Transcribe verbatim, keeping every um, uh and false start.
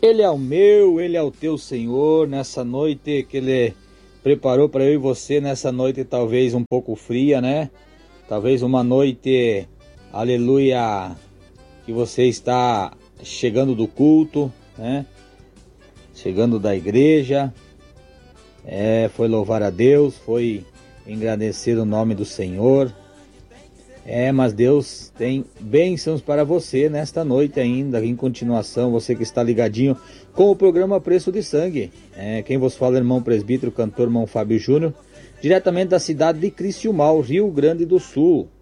Ele é o meu, Ele é o teu Senhor, nessa noite que Ele preparou para eu e você, nessa noite talvez um pouco fria, né? Talvez uma noite, aleluia, que você está chegando do culto, né? Chegando da igreja, é, foi louvar a Deus, foi engrandecer o nome do Senhor. É, mas Deus tem bênçãos para você nesta noite ainda, em continuação, você que está ligadinho com o programa Preço de Sangue. É, quem vos fala é o irmão presbítero, cantor, irmão Fábio Júnior, diretamente da cidade de Criciúmal, Rio Grande do Sul.